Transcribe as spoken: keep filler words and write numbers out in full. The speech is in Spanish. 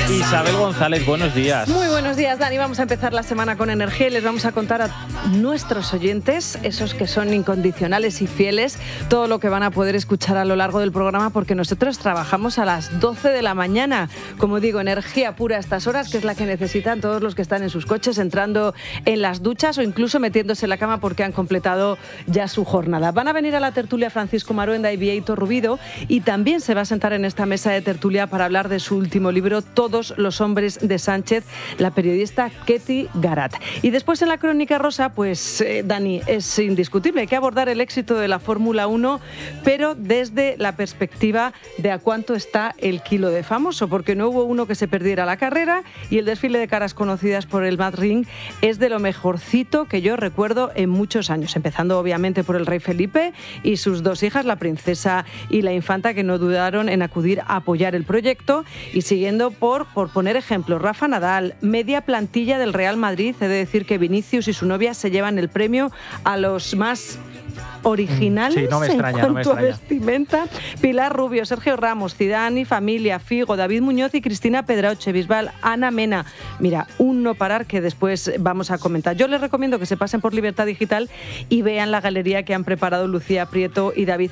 Isabel González, buenos días. Muy buenos días, Dani. Vamos a empezar la semana con energía y les vamos a contar a nuestros oyentes, esos que son incondicionales y fieles, todo lo que van a poder escuchar a lo largo del programa, porque nosotros trabajamos a las doce de la mañana. Como digo, energía pura a estas horas, que es la que necesitan todos los que están en sus coches, entrando en las duchas o incluso metiéndose en la cama porque han completado ya su jornada. Van a venir a la tertulia Francisco Maruenda y Bieito Rubido, y también se va a sentar en esta mesa de tertulia para hablar de su último libro, Todos los hombres de Sánchez, la periodista Ketty Garat. Y después en la crónica rosa, pues eh, Dani, es indiscutible, hay que abordar el éxito de la Fórmula uno, pero desde la perspectiva de a cuánto está el kilo de famoso, porque no hubo uno que se perdiera la carrera, y el desfile de caras conocidas por el Mad Ring es de lo mejorcito que yo recuerdo en muchos años, empezando obviamente por el rey Felipe y sus dos hijas, la princesa y la infanta, que no dudaron en acudir a apoyar el proyecto, y siguiendo por, por poner ejemplos, Rafa Nadal, media plantilla del Real Madrid. He de decir que Vinicius y su novia se llevan el premio a los más originales, sí, no me extraña, en cuanto no me extraña. a vestimenta. Pilar Rubio, Sergio Ramos, Zidane y familia, Figo, David Muñoz y Cristina Pedroche, Bisbal, Ana Mena. Mira, un no parar que después vamos a comentar. Yo les recomiendo que se pasen por Libertad Digital y vean la galería que han preparado Lucía Prieto y David